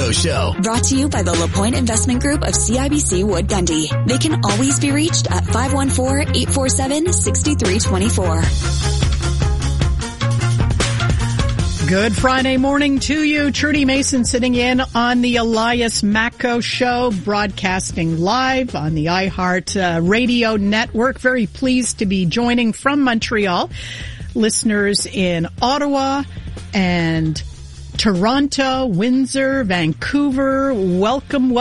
Macco Show. Brought to you by the LaPointe Investment Group of CIBC Wood Gundy. They can always be reached at 514-847-6324. Good Friday morning to you. Trudy Mason sitting in on the Elias Macco Show, broadcasting live on the iHeart Radio Network. Very pleased to be joining from Montreal. Listeners in Ottawa and Toronto, Windsor, Vancouver, welcome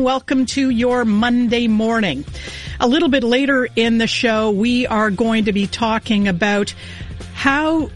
to your Monday morning. A little bit later in the show, we are going to be talking about how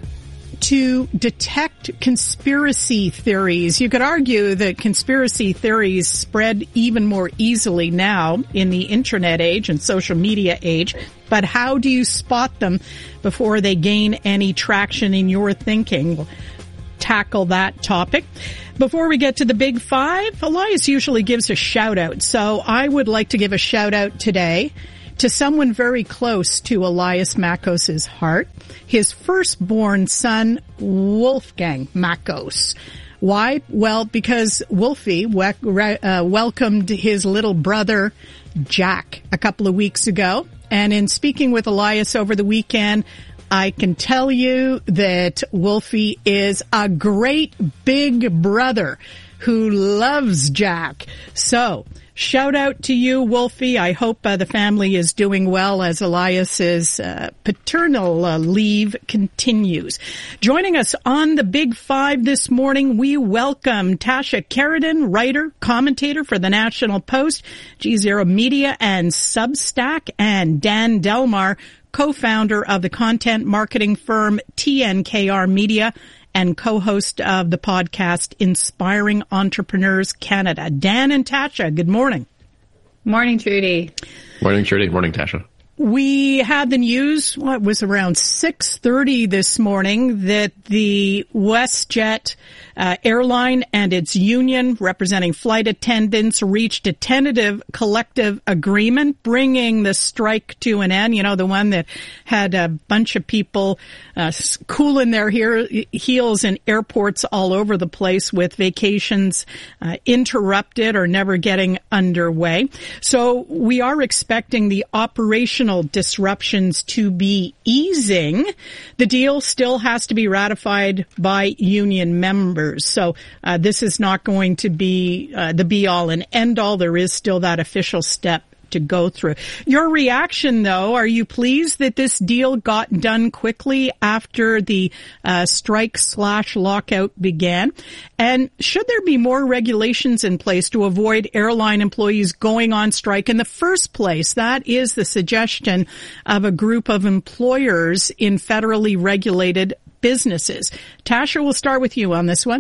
to detect conspiracy theories. You could argue that conspiracy theories spread even more easily now in the internet age and social media age, but how do you spot them before they gain any traction in your thinking? We'll tackle that topic. Before we get to the big five, Elias usually gives a shout out. So I would like to give a shout out today to someone very close to Elias Mackos' heart, his firstborn son, Wolfgang Mackos. Why? Well, because Wolfie welcomed his little brother, Jack, a couple of weeks ago. And in speaking with Elias over the weekend, I can tell you that Wolfie is a great big brother who loves Jack. So, shout out to you, Wolfie. I hope the family is doing well as Elias's paternal leave continues. Joining us on the Big Five this morning, we welcome Tasha Keraden, writer, commentator for the National Post, G0 Media and Substack, and Dan Delmar, co-founder of the content marketing firm TNKR Media and co-host of the podcast Inspiring Entrepreneurs Canada. Dan and Tasha, good morning. Morning, Trudy. Morning, Trudy. Morning, Tasha. We had the news, it was around 6:30 this morning, that the WestJet airline and its union representing flight attendants reached a tentative collective agreement bringing the strike to an end. You know, the one that had a bunch of people cooling their heels in airports all over the place with vacations interrupted or never getting underway. So we are expecting the operational disruptions to be easing. The deal still has to be ratified by union members. So this is not going to be the be-all and end-all. There is still that official step to go through. Your reaction, though, are you pleased that this deal got done quickly after the strike/lockout began? And should there be more regulations in place to avoid airline employees going on strike in the first place? That is the suggestion of a group of employers in federally regulated businesses. Tasha, we'll start with you on this one.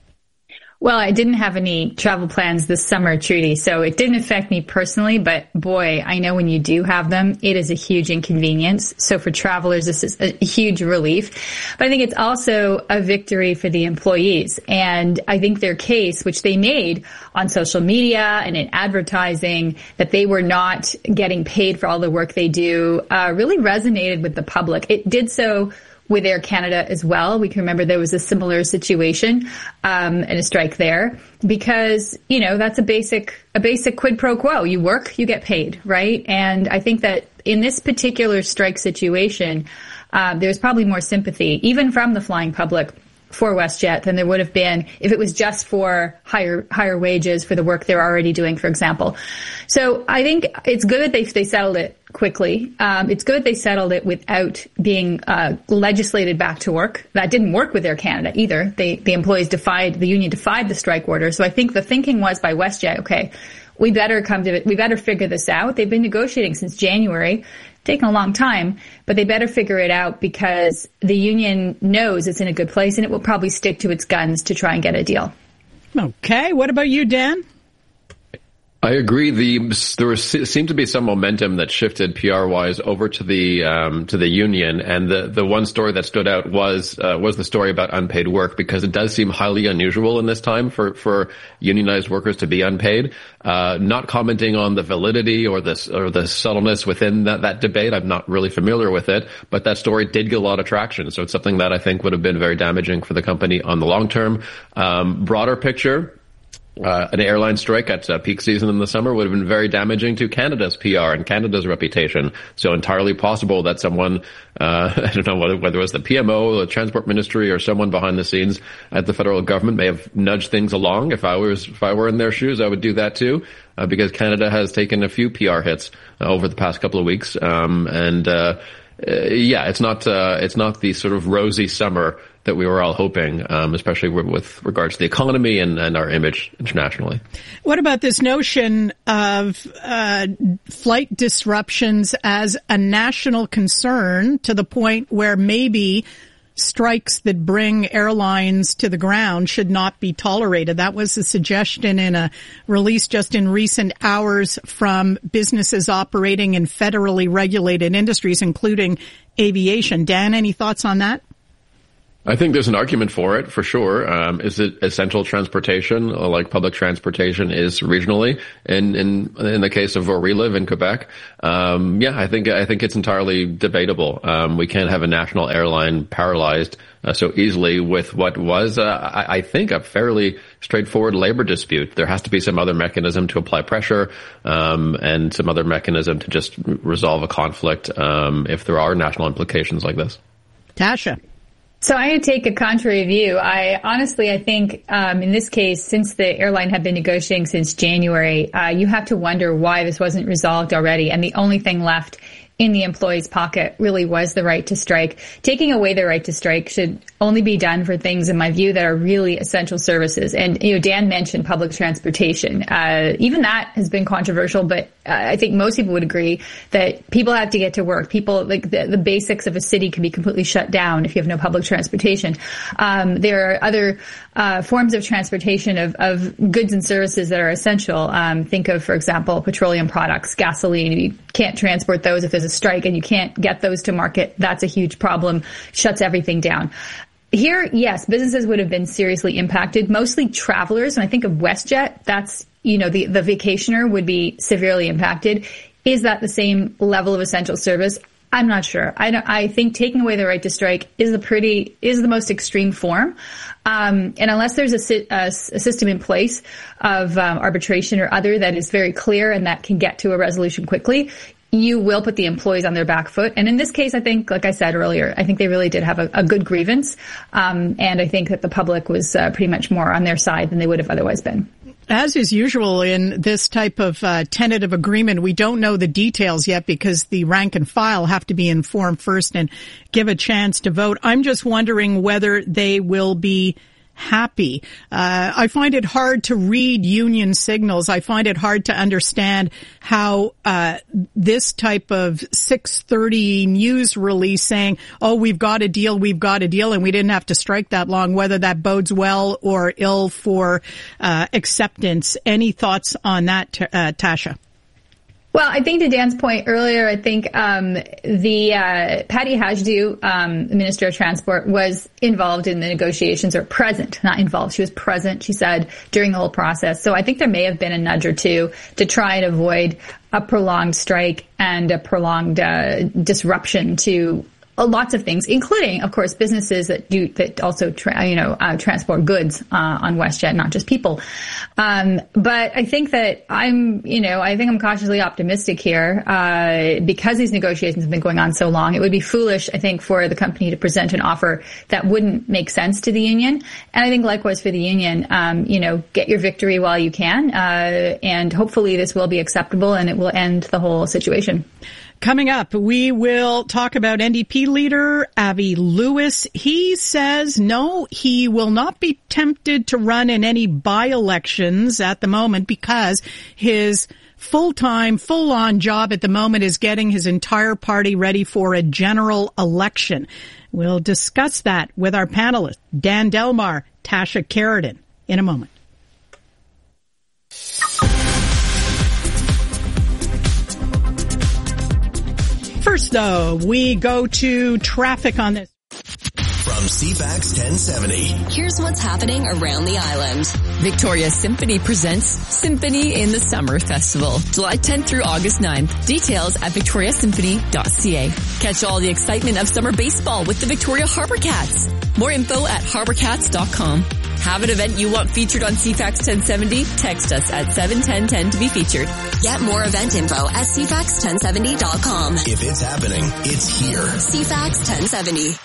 Well, I didn't have any travel plans this summer, Trudy, so it didn't affect me personally, but boy, I know when you do have them, it is a huge inconvenience. So for travelers, this is a huge relief. But I think it's also a victory for the employees. And I think their case, which they made on social media and in advertising, that they were not getting paid for all the work they do, really resonated with the public. It did so with Air Canada as well. We can remember there was a similar situation, and a strike there because, you know, that's a basic quid pro quo. You work, you get paid, right? And I think that in this particular strike situation, there's probably more sympathy, even from the flying public, for WestJet than there would have been if it was just for higher wages for the work they're already doing, for example. So I think it's good that they settled it quickly. It's good they settled it without being legislated back to work. That didn't work with Air Canada either. The union defied the strike order. So I think the thinking was by WestJet, okay, we better figure this out. They've been negotiating since January. Taken a long time, but they better figure it out because the union knows it's in a good place and it will probably stick to its guns to try and get a deal. Okay. What about you, Dan? I agree. There seemed to be some momentum that shifted PR-wise over to the union, and the one story that stood out was the story about unpaid work, because it does seem highly unusual in this time for unionized workers to be unpaid. Not commenting on the validity or the subtleness within that debate. I'm not really familiar with it, but that story did get a lot of traction. So it's something that I think would have been very damaging for the company on the long term. Broader picture, an airline strike at peak season in the summer would have been very damaging to Canada's PR and Canada's reputation. So entirely possible that someone, I don't know whether it was the PMO, the Transport Ministry, or someone behind the scenes at the federal government may have nudged things along. If I were in their shoes, I would do that too, because Canada has taken a few PR hits over the past couple of weeks. It's not the sort of rosy summer that we were all hoping, especially with regards to the economy and our image internationally. What about this notion of flight disruptions as a national concern to the point where maybe strikes that bring airlines to the ground should not be tolerated? That was a suggestion in a release just in recent hours from businesses operating in federally regulated industries, including aviation. Dan, any thoughts on that? I think there's an argument for it, for sure. Is it essential transportation, like public transportation is regionally in the case of where we live in Quebec? I think it's entirely debatable. We can't have a national airline paralyzed so easily with what was, I think, a fairly straightforward labor dispute. There has to be some other mechanism to apply pressure, and some other mechanism to just resolve a conflict, if there are national implications like this. Tasha. So I take a contrary view. I think in this case, since the airline had been negotiating since January, you have to wonder why this wasn't resolved already. And the only thing left in the employee's pocket really was the right to strike. Taking away the right to strike should only be done for things, in my view, that are really essential services. And, Dan mentioned public transportation. Even that has been controversial, but I think most people would agree that people have to get to work. People, like the basics of a city can be completely shut down if you have no public transportation. There are other forms of transportation of goods and services that are essential. Think of, for example, petroleum products, gasoline. You can't transport those if there's a strike and you can't get those to market. That's a huge problem. Shuts everything down. Here, yes, businesses would have been seriously impacted, mostly travelers. When I think of WestJet, that's, the vacationer would be severely impacted. Is that the same level of essential service? I'm not sure. I think taking away the right to strike is the most extreme form. And unless there's a system in place of arbitration or other that is very clear and that can get to a resolution quickly, you will put the employees on their back foot. And in this case, I think, like I said earlier, I think they really did have a good grievance. And I think that the public was pretty much more on their side than they would have otherwise been. As is usual in this type of tentative agreement, we don't know the details yet because the rank and file have to be informed first and give a chance to vote. I'm just wondering whether they will be happy. I find it hard to read union signals. I find it hard to understand how this type of 6:30 news release saying, "Oh, we've got a deal, and we didn't have to strike that long," whether that bodes well or ill for acceptance. Any thoughts on that, Tasha? Well, I think to Dan's point earlier, I think the Patty Hajdu, Minister of Transport, was involved in the negotiations, or present, not involved. She was present, she said, during the whole process. So I think there may have been a nudge or two to try and avoid a prolonged strike and a prolonged disruption to lots of things, including, of course, businesses that also transport goods on WestJet, not just people. But I think that I'm cautiously optimistic here because these negotiations have been going on so long. It would be foolish, I think, for the company to present an offer that wouldn't make sense to the union. And I think likewise for the union, get your victory while you can, and hopefully this will be acceptable and it will end the whole situation. Coming up, we will talk about NDP leader Avi Lewis. He says no, he will not be tempted to run in any by-elections at the moment because his full-time, full-on job at the moment is getting his entire party ready for a general election. We'll discuss that with our panelists, Dan Delmar, Tasha Keratin, in a moment. First, though, we go to traffic on this. From CFAX 1070. Here's what's happening around the island. Victoria Symphony presents Symphony in the Summer Festival, July 10th through August 9th. Details at victoriasymphony.ca. Catch all the excitement of summer baseball with the Victoria Harbour Cats. More info at harbourcats.com. Have an event you want featured on CFAX 1070? Text us at 71010 to be featured. Get more event info at CFAX1070.com. If it's happening, it's here. CFAX 1070.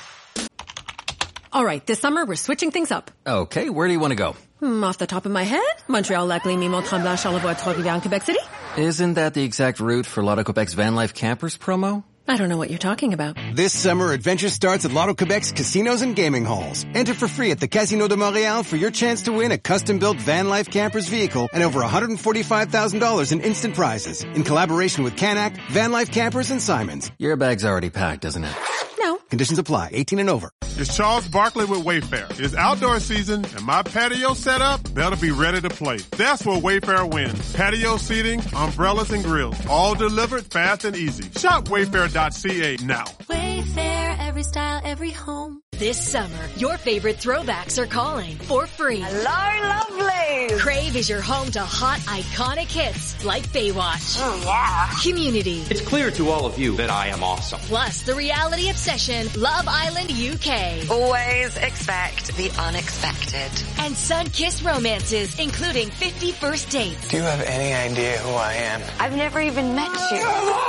All right, this summer we're switching things up. Okay, where do you want to go? Off the top of my head, Montreal, Lac-Lémy, Mont-Tremblant, Charlevoix, Trois-Rivières, Quebec City. Isn't that the exact route for Lotto Quebec's Van Life Campers promo? I don't know what you're talking about. This summer, adventure starts at Lotto Quebec's casinos and gaming halls. Enter for free at the Casino de Montréal for your chance to win a custom-built Van Life Campers vehicle and over $145,000 in instant prizes. In collaboration with Canac, Van Life Campers, and Simons. Your bag's already packed, isn't it? No. Conditions apply. 18 and over. It's Charles Barkley with Wayfair. It's outdoor season, and my patio setup better be ready to play. That's where Wayfair wins. Patio seating, umbrellas, and grills. All delivered fast and easy. Shop Wayfair.ca now. Wayfair, every style, every home. This summer, your favorite throwbacks are calling for free. Hello, lovelies! Crave is your home to hot, iconic hits like Baywatch. Oh, yeah. Community. It's clear to all of you that I am awesome. Plus, the reality obsession, Love Island UK. Always expect the unexpected. And sun-kissed romances, including 50 First Dates. Do you have any idea who I am? I've never even met you.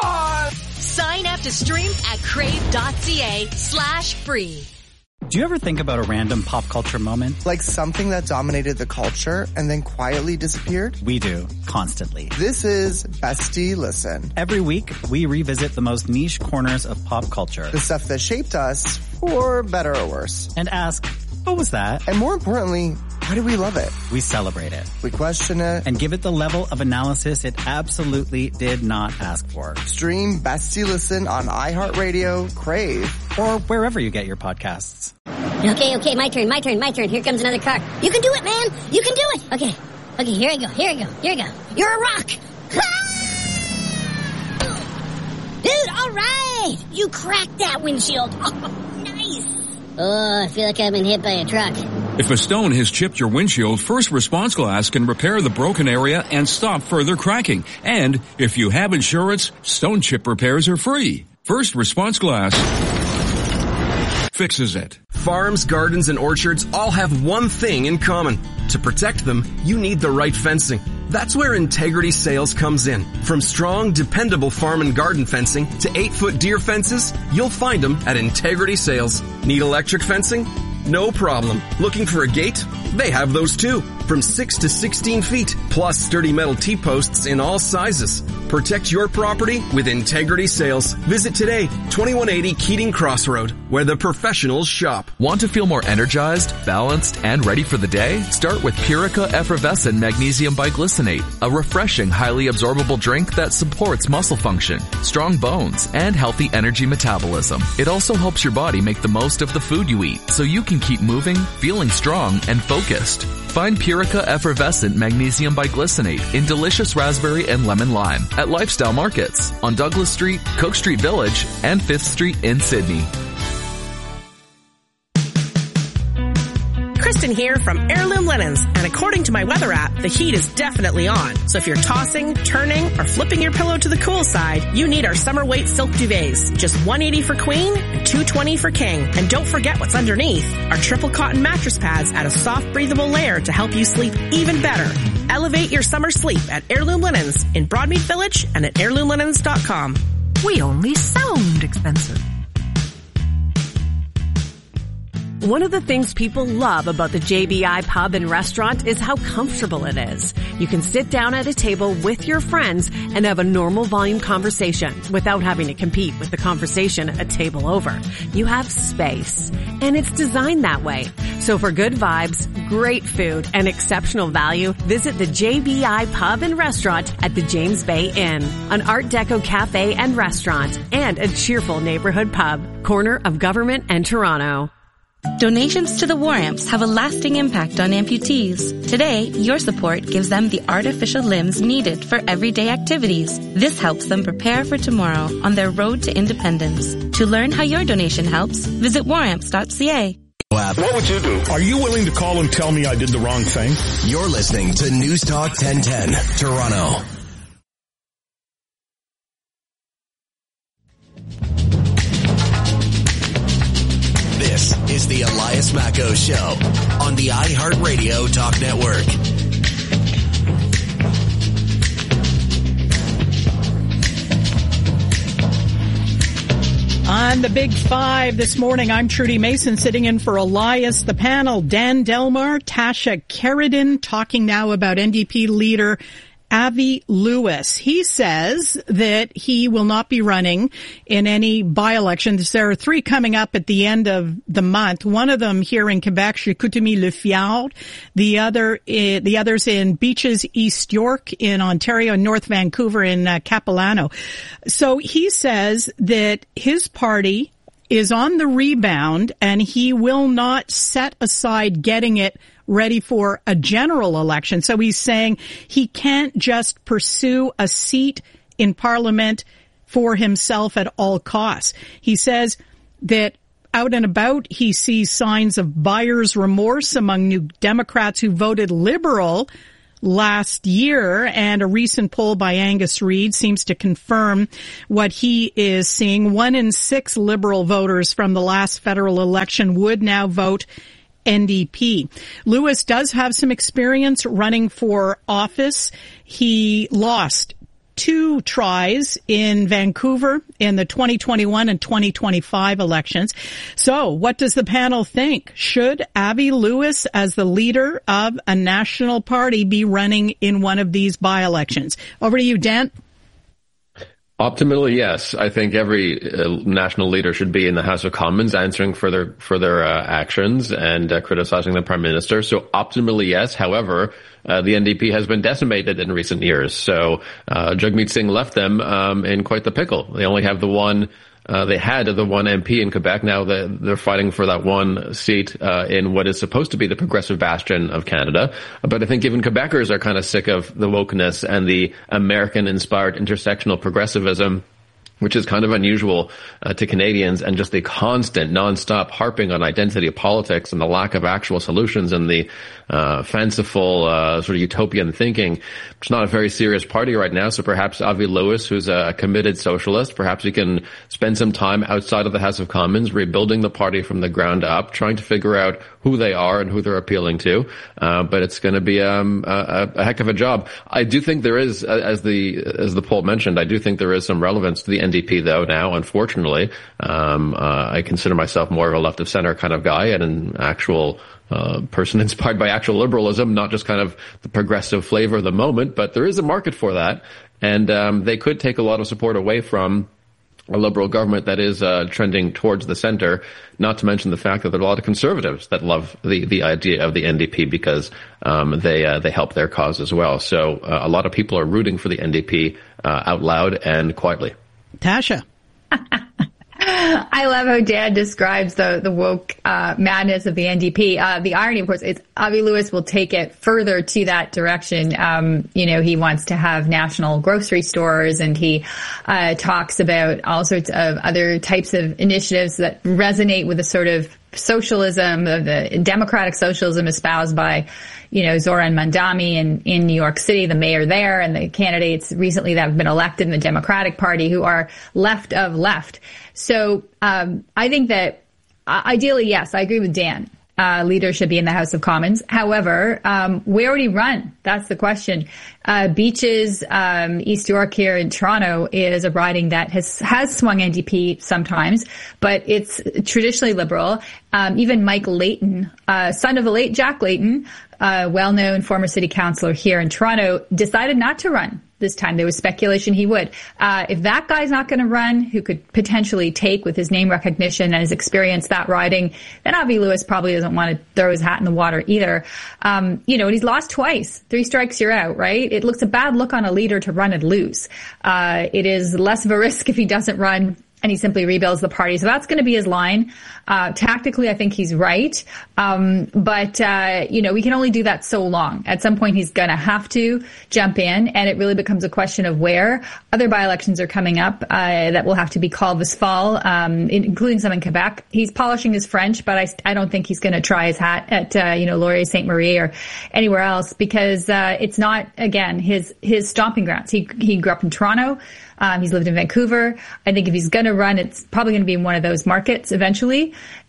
Sign up to stream at crave.ca/free. Do you ever think about a random pop culture moment? Like something that dominated the culture and then quietly disappeared? We do, constantly. This is Bestie Listen. Every week, we revisit the most niche corners of pop culture. The stuff that shaped us, for better or worse. And ask, what was that? And more importantly, why do we love it? We celebrate it. We question it. And give it the level of analysis it absolutely did not ask for. Stream Bestie Listen on iHeartRadio, Crave, or wherever you get your podcasts. Okay, my turn. Here comes another car. You can do it, man. You can do it. Okay, here I go. You're a rock. Dude, all right. You cracked that windshield. Oh, nice. Oh, I feel like I've been hit by a truck. If a stone has chipped your windshield, First Response Glass can repair the broken area and stop further cracking. And if you have insurance, stone chip repairs are free. First Response Glass fixes it. Farms, gardens, and orchards all have one thing in common. To protect them, you need the right fencing. That's where Integrity Sales comes in. From strong, dependable farm and garden fencing to 8-foot deer fences, you'll find them at Integrity Sales. Need electric fencing? No problem. Looking for a gate? They have those too. From 6 to 16 feet, plus sturdy metal T-posts in all sizes. Protect your property with Integrity Sales. Visit today, 2180 Keating Crossroad, where the professionals shop. Want to feel more energized, balanced, and ready for the day? Start with Purica Effervescent Magnesium Biglycinate, a refreshing, highly absorbable drink that supports muscle function, strong bones, and healthy energy metabolism. It also helps your body make the most of the food you eat, so you can keep moving, feeling strong, and focused. Find Purica Effervescent Magnesium Biglycinate in delicious raspberry and lemon lime at Lifestyle Markets on Douglas Street, Cook Street Village, and 5th Street in Sydney. Kristen here from Heirloom Linens, and according to my weather app, the heat is definitely on. So if you're tossing, turning, or flipping your pillow to the cool side, you need our summer weight silk duvets. Just $180 for queen and $220 for king. And don't forget what's underneath. Our triple cotton mattress pads add a soft, breathable layer to help you sleep even better. Elevate your summer sleep at Heirloom Linens in Broadmead Village and at heirloomlinens.com. We only sound expensive. One of the things people love about the JBI Pub and Restaurant is how comfortable it is. You can sit down at a table with your friends and have a normal volume conversation without having to compete with the conversation a table over. You have space, and it's designed that way. So for good vibes, great food, and exceptional value, visit the JBI Pub and Restaurant at the James Bay Inn, an Art Deco cafe and restaurant, and a cheerful neighborhood pub, corner of Government and Toronto. Donations to the War Amps have a lasting impact on amputees. Today, your support gives them the artificial limbs needed for everyday activities. This helps them prepare for tomorrow on their road to independence. To learn how your donation helps, visit waramps.ca. What would you do? Are you willing to call and tell me I did the wrong thing? You're listening to News Talk 1010, Toronto. This is the Elias Macco Show on the iHeartRadio Talk Network. On the Big Five this morning, I'm Trudy Mason sitting in for Elias. The panel, Dan Delmar, Tasha Keridan, talking now about NDP leader Avi Lewis. He says that he will not be running in any by-elections. There are 3 coming up at the end of the month. One of them here in Quebec, Chicoutimi-Le-Fjord. The others in Beaches, East York, in Ontario, and North Vancouver in Capilano. So he says that his party is on the rebound and he will not set aside getting it ready for a general election. So he's saying he can't just pursue a seat in Parliament for himself at all costs. He says that out and about, he sees signs of buyer's remorse among New Democrats who voted Liberal last year, and a recent poll by Angus Reid seems to confirm what he is seeing. 1 in 6 Liberal voters from the last federal election would now vote NDP. Lewis does have some experience running for office. He lost 2 tries in Vancouver in the 2021 and 2025 elections. So what does the panel think? Should Avi Lewis, as the leader of a national party, be running in one of these by-elections? Over to you, Dan. Optimally, yes. I think every national leader should be in the House of Commons answering for their actions and criticizing the Prime Minister. So optimally, yes. However, the NDP has been decimated in recent years. So Jagmeet Singh left them in quite the pickle. They only have the one MP in Quebec. Now they're fighting for that one seat in what is supposed to be the progressive bastion of Canada. But I think even Quebecers are kind of sick of the wokeness and the American-inspired intersectional progressivism, which is kind of unusual to Canadians, and just the constant, nonstop harping on identity politics and the lack of actual solutions and the fanciful sort of utopian thinking. It's not a very serious party right now, so perhaps Avi Lewis, who's a committed socialist, perhaps he can spend some time outside of the House of Commons, rebuilding the party from the ground up, trying to figure out who they are and who they're appealing to. But it's going to be a heck of a job. I do think there is, as the poll mentioned, I do think there is some relevance to the NDP, though, now, unfortunately. I consider myself more of a left-of-center kind of guy and an actual person inspired by actual liberalism, not just kind of the progressive flavor of the moment, but there is a market for that. And they could take a lot of support away from a Liberal government that is trending towards the center, not to mention the fact that there are a lot of conservatives that love the idea of the NDP because they help their cause as well. So a lot of people are rooting for the NDP out loud and quietly. Tasha. I love how Dan describes the woke madness of the NDP. The irony, of course, is Avi Lewis will take it further to that direction. He wants to have national grocery stores, and he talks about all sorts of other types of initiatives that resonate with the sort of socialism, the democratic socialism espoused by, Zoran Mandami in New York City, the mayor there, and the candidates recently that have been elected in the Democratic Party who are left of left. So I think that ideally, yes, I agree with Dan. Leader should be in the House of Commons. However, where would he run? That's the question. Beaches, East York here in Toronto is a riding that has swung NDP sometimes, but it's traditionally Liberal. Even Mike Layton, son of the late Jack Layton, well-known former city councillor here in Toronto, decided not to run this time. There was speculation he would. If that guy's not going to run, who could potentially take with his name recognition and his experience that riding, then Avi Lewis probably doesn't want to throw his hat in the water either. And he's lost twice. 3 strikes, you're out, right? It looks a bad look on a leader to run and lose. It is less of a risk if he doesn't run and he simply rebuilds the party. So that's going to be his line. Tactically, I think he's right. But we can only do that so long. At some point, he's going to have to jump in, and it really becomes a question of where. Other by-elections are coming up that will have to be called this fall, including some in Quebec. He's polishing his French, but I don't think he's going to try his hat at, Laurier Ste. Marie or anywhere else, because it's not, again, his stomping grounds. He grew up in Toronto. He's lived in Vancouver. I think if he's going to run, it's probably going to be in one of those markets eventually.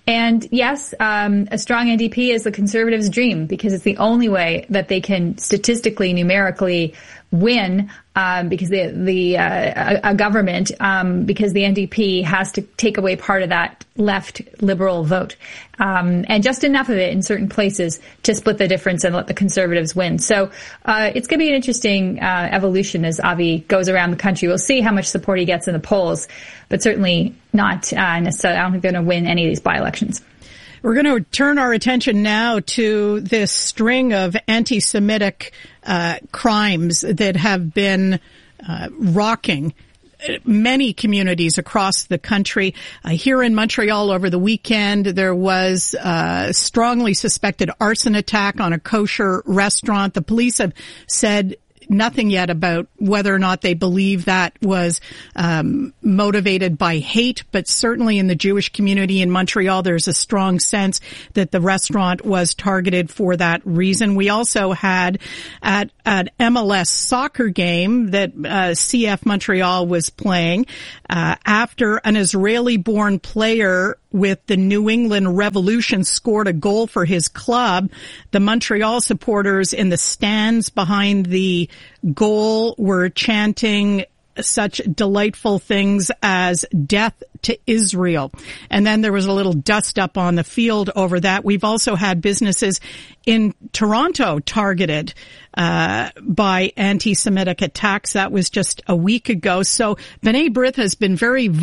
And yes, a strong NDP is the Conservatives' dream because it's the only way that they can statistically, numerically win, because a government, because the NDP has to take away part of that left liberal vote, and just enough of it in certain places to split the difference and let the Conservatives win. So it's going to be an interesting evolution as Avi goes around the country. We'll see how much support he gets in the polls, but certainly not necessarily. I don't think they're going to win any of these by-elections. We're going to turn our attention now to this string of anti-Semitic crimes that have been rocking many communities across the country. Here in Montreal over the weekend, there was a strongly suspected arson attack on a kosher restaurant. The police have said nothing yet about whether or not they believe that was motivated by hate, but certainly in the Jewish community in Montreal, there's a strong sense that the restaurant was targeted for that reason. We also had at an MLS soccer game that CF Montreal was playing, after an Israeli-born player with the New England Revolution scored a goal for his club, the Montreal supporters in the stands behind the goal were chanting such delightful things as death to Israel. And then there was a little dust up on the field over that. We've also had businesses in Toronto targeted by anti-Semitic attacks. That was just a week ago. So B'nai B'rith has been very